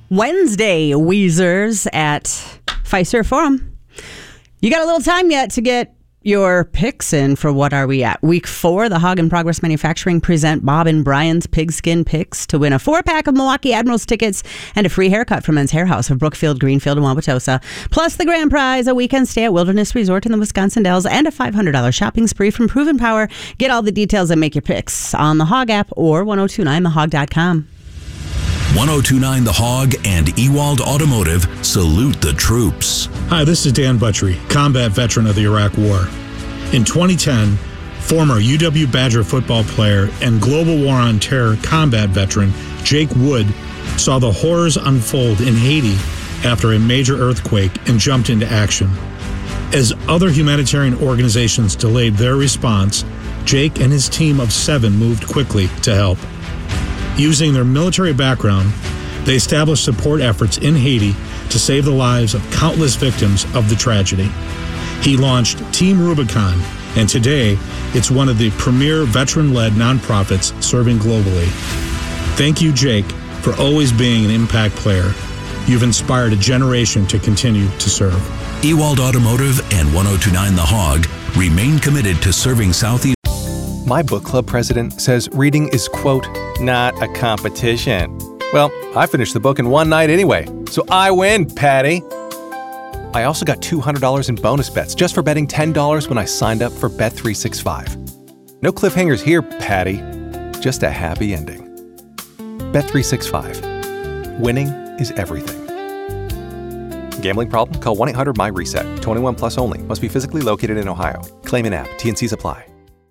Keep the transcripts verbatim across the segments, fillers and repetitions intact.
Wednesday, Weezers at Fiserv Forum. You got a little time yet to get your picks in for what are we at? Week four, the Hog and Progress Manufacturing present Bob and Brian's Pigskin Picks to win a four-pack of Milwaukee Admirals tickets and a free haircut from Men's Hair House of Brookfield, Greenfield, and Wauwatosa. Plus the grand prize, a weekend stay at Wilderness Resort in the Wisconsin Dells and a five hundred dollars shopping spree from Proven Power. Get all the details and make your picks on the Hog app or ten twenty-nine the hog dot com. ten twenty-nine The Hog and Ewald Automotive salute the troops. Hi, this is Dan Butchery, combat veteran of the Iraq War. In twenty ten, former U W Badger football player and Global War on Terror combat veteran Jake Wood saw the horrors unfold in Haiti after a major earthquake and jumped into action. As other humanitarian organizations delayed their response, Jake and his team of seven moved quickly to help. Using their military background, they established support efforts in Haiti to save the lives of countless victims of the tragedy. He launched Team Rubicon, and today it's one of the premier veteran-led nonprofits serving globally. Thank you, Jake, for always being an impact player. You've inspired a generation to continue to serve. Ewald Automotive and ten twenty-nine The Hog remain committed to serving Southeast. My book club president says reading is, quote, not a competition. Well, I finished the book in one night anyway, so I win, Patty. I also got two hundred dollars in bonus bets just for betting ten dollars when I signed up for Bet three sixty-five. No cliffhangers here, Patty. Just a happy ending. Bet three sixty-five. Winning is everything. Gambling problem? Call one eight hundred my reset. twenty-one plus only. Must be physically located in Ohio. Claim in app. T and Cs apply.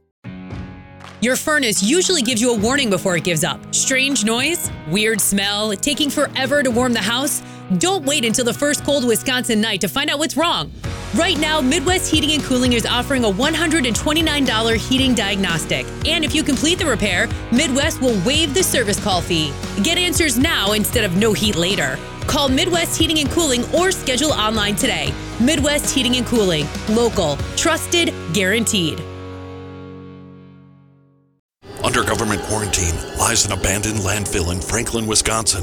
Your furnace usually gives you a warning before it gives up. Strange noise, weird smell, taking forever to warm the house. Don't wait until the first cold Wisconsin night to find out what's wrong. Right now, Midwest Heating and Cooling is offering a one hundred twenty-nine dollars heating diagnostic. And if you complete the repair, Midwest will waive the service call fee. Get answers now instead of no heat later. Call Midwest Heating and Cooling or schedule online today. Midwest Heating and Cooling. Local. Trusted. Guaranteed. Under government quarantine lies an abandoned landfill in Franklin, Wisconsin.